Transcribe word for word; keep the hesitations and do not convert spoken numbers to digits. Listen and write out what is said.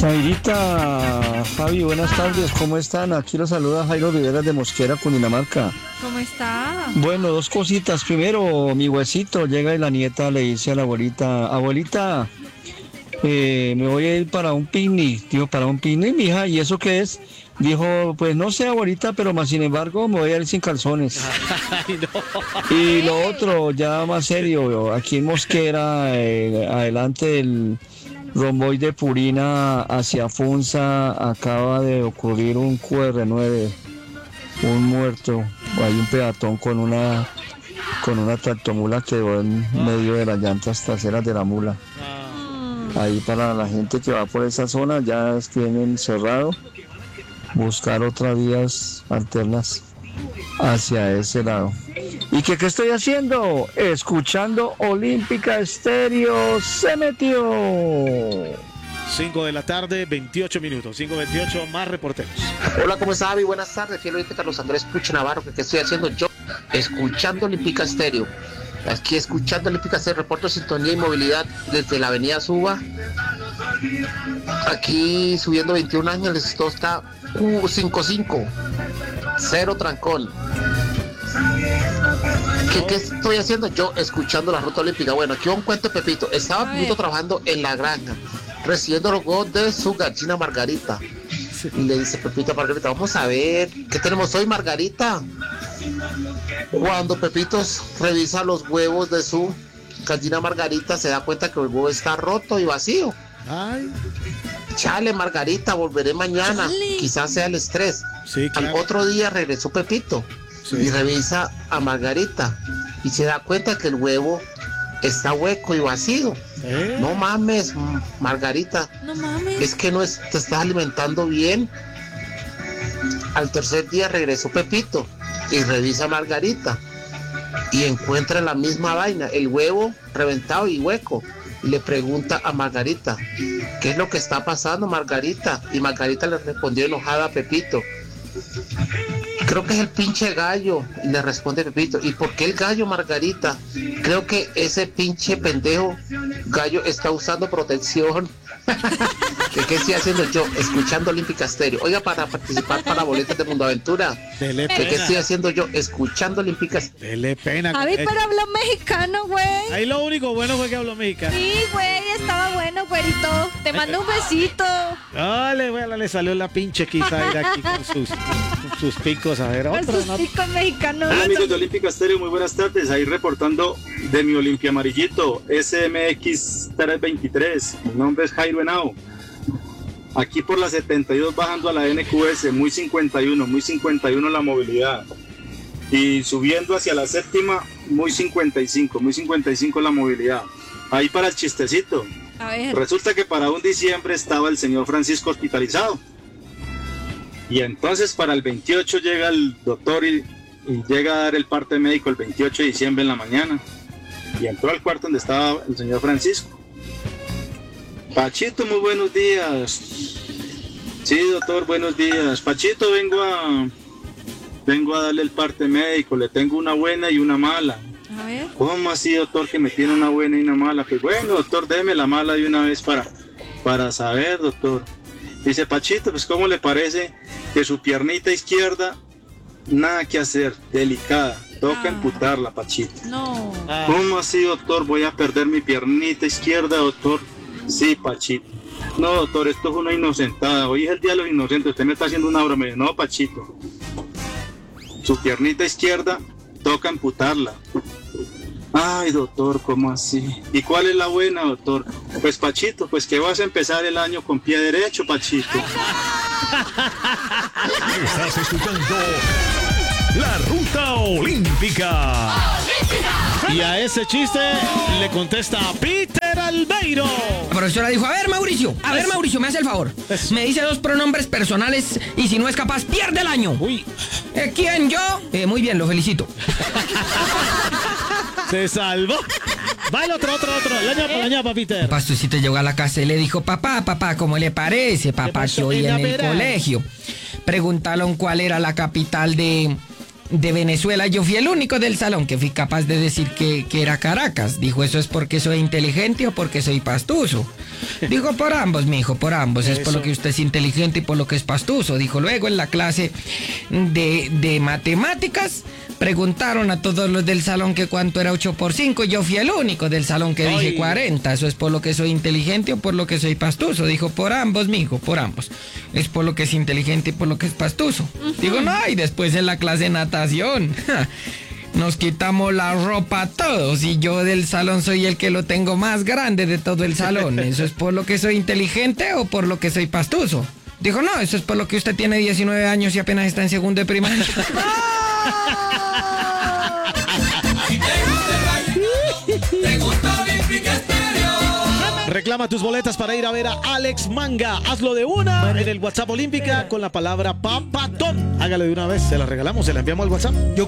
Jairita, Javi, buenas tardes, ¿cómo están? Aquí los saluda Jairo Rivera de Mosquera, Cundinamarca. ¿Cómo está? Bueno, dos cositas. Primero, mi huesito llega y la nieta le dice a la abuelita, abuelita, eh, me voy a ir para un picnic. Dijo, ¿para un picnic, mija? ¿Y eso qué es? Dijo, pues no sé, abuelita, pero más sin embargo me voy a ir sin calzones. Ay, no. Y lo otro, ya más serio, aquí en Mosquera, eh, adelante del romboy de Purina hacia Funza, acaba de ocurrir un Q R nueve, un muerto. Hay un peatón con una con una tractomula que quedó en medio de las llantas traseras de la mula. Ahí para la gente que va por esa zona ya tienen cerrado, buscar otras vías alternas hacia ese lado. ¿Y qué, qué estoy haciendo? Escuchando Olímpica Estéreo. Se metió. cinco de la tarde, veintiocho minutos. cinco veintiocho, más reporteros. Hola, ¿cómo está, Javi? Buenas tardes. Fiel oyente Carlos Andrés Pucho Navarro. ¿Qué, ¿Qué estoy haciendo yo? Escuchando Olímpica Estéreo. Aquí escuchando Olímpica Estéreo. Reporto sintonía y movilidad desde la avenida Suba. Aquí subiendo veintiún años. Esto está Q cincuenta y cinco. Cero trancón. ¿Qué, ¿Qué estoy haciendo yo? Escuchando la ruta olímpica. Bueno, aquí un cuento, Pepito. Estaba Pepito trabajando en la granja, recibiendo los huevos de su gallina Margarita. Y le dice Pepito a Margarita, vamos a ver, ¿qué tenemos hoy, Margarita? Cuando Pepito revisa los huevos de su gallina Margarita, se da cuenta que el huevo está roto y vacío. Ay. Chale, Margarita, volveré mañana. Chale. Quizás sea el estrés. Sí, claro. Al otro día regresó Pepito. Sí. Y revisa a Margarita y se da cuenta que el huevo está hueco y vacío. ¿Eh? No mames, Margarita. No mames. Es que no es, te estás alimentando bien. Al tercer día regresó Pepito y revisa a Margarita y encuentra la misma vaina, el huevo reventado y hueco. Y le pregunta a Margarita, ¿qué es lo que está pasando, Margarita? Y Margarita le respondió enojada a Pepito, creo que es el pinche gallo. Y le responde Pepito, ¿y por qué el gallo, Margarita? Creo que ese pinche pendejo gallo está usando protección. ¿Qué, ¿Qué estoy haciendo yo? Escuchando Olímpica Estéreo. Oiga, para participar para boletas de Mundo Aventura. ¿Qué, ¿Qué estoy haciendo yo? Escuchando Olímpica Estéreo. Dele pena. Javi, pero habló mexicano, güey. Ahí lo único bueno fue que habló mexicano. Sí, güey, estaba bueno, güerito. Te mando un besito. Dale, güey, le salió la pinche Kizaira aquí con sus, con sus picos. A ver, con otro, sus ¿no? picos mexicanos. Hola, amigos de Olímpica Estéreo, muy buenas tardes. Ahí reportando de mi Olimpia Amarillito, S M X trescientos veintitrés. Mi nombre es Jairo Henao. Aquí por la setenta y dos bajando a la N Q S, muy cincuenta y uno, muy cincuenta y uno la movilidad. Y subiendo hacia la séptima, muy cincuenta y cinco, muy cincuenta y cinco la movilidad. Ahí para el chistecito. A ver. Resulta que para un diciembre estaba el señor Francisco hospitalizado. Y entonces para el veintiocho llega el doctor y, y llega a dar el parte médico el veintiocho de diciembre en la mañana. Y entró al cuarto donde estaba el señor Francisco. Pachito, muy buenos días. Sí, doctor, buenos días. Pachito, vengo a vengo a darle el parte médico. Le tengo una buena y una mala. A ver. ¿Cómo así, doctor, que me tiene una buena y una mala? Pues bueno, doctor, déme la mala de una vez para, para saber, doctor. Dice Pachito, pues ¿cómo le parece que su piernita izquierda, nada que hacer, delicada? Toca ah. amputarla, Pachito. No. Ah. ¿Cómo así, doctor? Voy a perder mi piernita izquierda, doctor. Sí, Pachito. No, doctor, esto es una inocentada. Hoy es el día de los inocentes. Usted me está haciendo una broma. No, Pachito. Su piernita izquierda toca amputarla. Ay, doctor, ¿cómo así? ¿Y cuál es la buena, doctor? Pues, Pachito, pues que vas a empezar el año con pie derecho, Pachito. Estás escuchando La Ruta Olímpica. Y a ese chiste le contesta Peter Albeiro. La profesora dijo, a ver, Mauricio, a ver, Mauricio, me hace el favor. Me dice dos pronombres personales y si no es capaz, pierde el año. Uy. ¿Eh, ¿Quién, yo? Eh, muy bien, lo felicito. Se salvó. Va el otro, otro, otro. La ñapa, la ñapa, Peter. El pastucito llegó a la casa y le dijo, papá, papá, ¿cómo le parece, papá, que hoy en el colegio preguntaron cuál era la capital de... de Venezuela? Yo fui el único del salón que fui capaz de decir que, que era Caracas. Dijo, ¿eso es porque soy inteligente o porque soy pastuso? Dijo, por ambos, mijo, por ambos. Es por Eso. lo que usted es inteligente y por lo que es pastuso. Dijo, luego en la clase de, de matemáticas preguntaron a todos los del salón que cuánto era ocho por cinco y yo fui el único del salón que dije Ay. cuarenta. Eso es por lo que soy inteligente o por lo que soy pastuso. Dijo, por ambos, mijo, por ambos. Es por lo que es inteligente y por lo que es pastuso. Digo, no, y después en la clase de natación. Nos quitamos la ropa todos y yo del salón soy el que lo tengo más grande de todo el salón. ¿Eso es por lo que soy inteligente o por lo que soy pastuso? Dijo, no, eso es por lo que usted tiene diecinueve años y apenas está en segundo de primaria. Reclama tus boletas para ir a ver a Alex Manga. Hazlo de una en el WhatsApp Olímpica con la palabra papatón. Hágalo de una vez, se la regalamos, se la enviamos al WhatsApp.